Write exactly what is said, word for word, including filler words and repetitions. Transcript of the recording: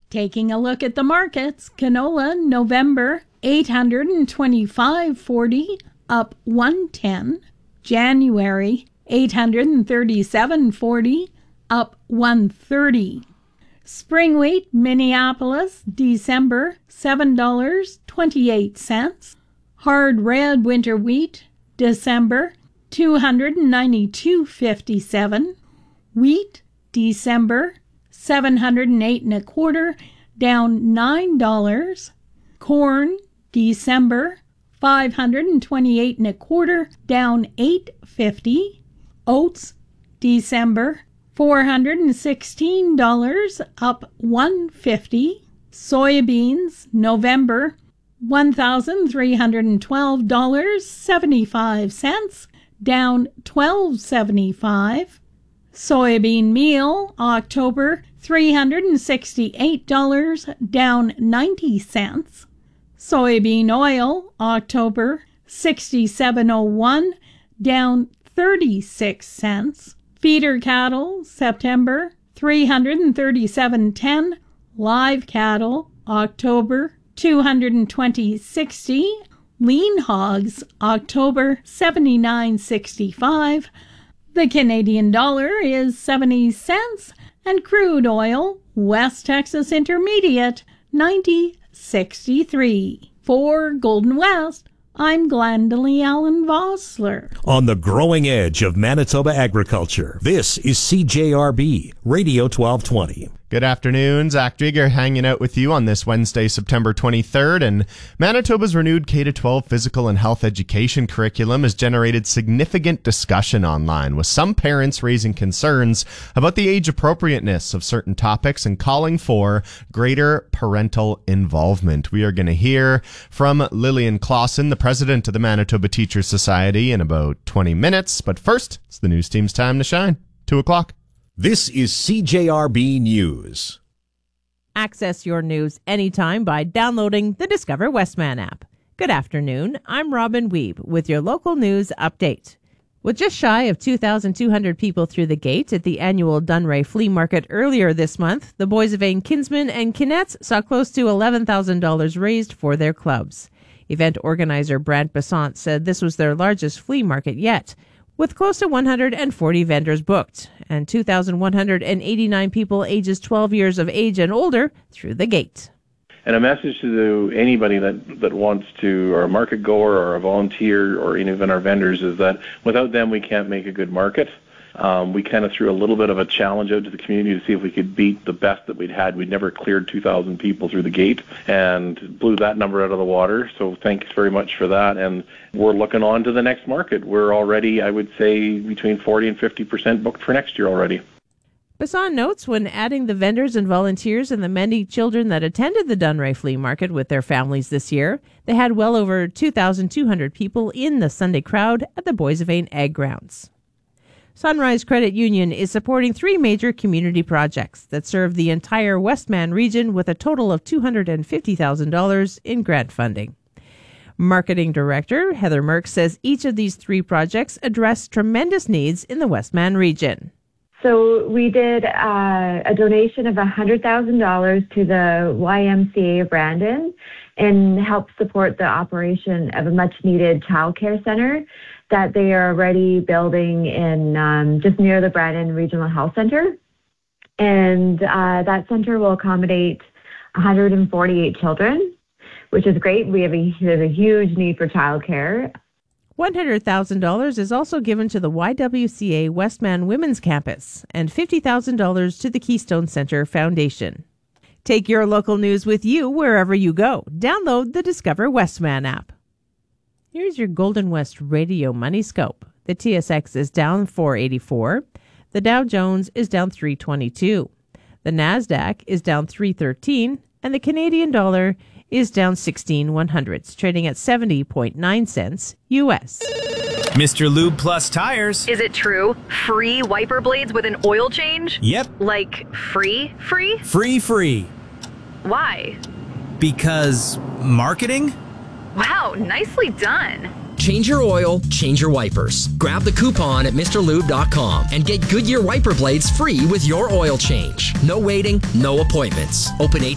Taking a look at the markets, canola November eight hundred twenty-five forty, up one ten. January eight hundred thirty-seven forty, up one thirty. Spring wheat Minneapolis December seven dollars and twenty-eight cents. Hard red winter wheat December two hundred ninety-two fifty-seven. Wheat December seven hundred eight and a quarter, down nine dollars. Corn December five hundred twenty-eight and a quarter, down eight fifty. Oats December four hundred sixteen dollars, up one fifty. Soybeans November one thousand three hundred twelve dollars and seventy-five cents, down twelve seventy-five. Soybean meal October three hundred sixty-eight dollars, down ninety cents. Soybean oil October sixty-seven oh one, down thirty-six cents. Feeder cattle September three hundred thirty-seven ten. Live cattle October two hundred twenty sixty. Lean hogs October seventy-nine sixty-five. The Canadian dollar is seventy cents, and crude oil West Texas Intermediate ninety sixty-three. For Golden West, I'm Glendalee Allen Vossler. On the growing edge of Manitoba agriculture, this is C J R B Radio twelve twenty. Good afternoon, Zach Drieger hanging out with you on this Wednesday, September twenty-third, and Manitoba's renewed K through twelve physical and health education curriculum has generated significant discussion online, with some parents raising concerns about the age appropriateness of certain topics and calling for greater parental involvement. We are going to hear from Lillian Clausen, the president of the Manitoba Teachers Society, in about twenty minutes, but first, it's the news team's time to shine. Two o'clock. This is C J R B News. Access your news anytime by downloading the Discover Westman app. Good afternoon. I'm Robin Weeb with your local news update. With just shy of two thousand two hundred people through the gate at the annual Dunray Flea Market earlier this month, the Boissevain Kinsmen and Kinettes saw close to eleven thousand dollars raised for their clubs. Event organizer Brant Besant said this was their largest flea market yet, with close to one hundred forty vendors booked and two thousand one hundred eighty-nine people ages twelve years of age and older through the gate. And a message to anybody that, that wants to, or a market goer or a volunteer or even our vendors, is that without them we can't make a good market. Um, we kind of threw a little bit of a challenge out to the community to see if we could beat the best that we'd had. We'd never cleared two thousand people through the gate and blew that number out of the water. So thanks very much for that. And we're looking on to the next market. We're already, I would say, between forty and fifty percent booked for next year already. Besant notes when adding the vendors and volunteers and the many children that attended the Dunray Flea Market with their families this year, they had well over two thousand two hundred people in the Sunday crowd at the Boissevain Ag Grounds. Sunrise Credit Union is supporting three major community projects that serve the entire Westman region with a total of two hundred fifty thousand dollars in grant funding. Marketing Director Heather Merck says each of these three projects address tremendous needs in the Westman region. So we did uh, a donation of one hundred thousand dollars to the Y M C A of Brandon and help support the operation of a much-needed childcare center that they are already building in um, just near the Brandon Regional Health Center. And uh, that center will accommodate one hundred forty-eight children, which is great. We have a, there's a huge need for childcare. one hundred thousand dollars is also given to the Y W C A Westman Women's Campus and fifty thousand dollars to the Keystone Center Foundation. Take your local news with you wherever you go. Download the Discover Westman app. Here's your Golden West Radio Money Scope. The T S X is down four eighty-four. The Dow Jones is down three twenty-two. The NASDAQ is down three thirteen. And the Canadian dollar is down sixteen one hundredths, trading at seventy point nine cents U S. Mister Lube Plus Tires. Is it true? Free wiper blades with an oil change? Yep. Like free, free? Free, free. Why? Because marketing? Wow, nicely done. Change your oil, change your wipers. Grab the coupon at Mr Lube dot com and get Goodyear wiper blades free with your oil change. No waiting, no appointments. Open eight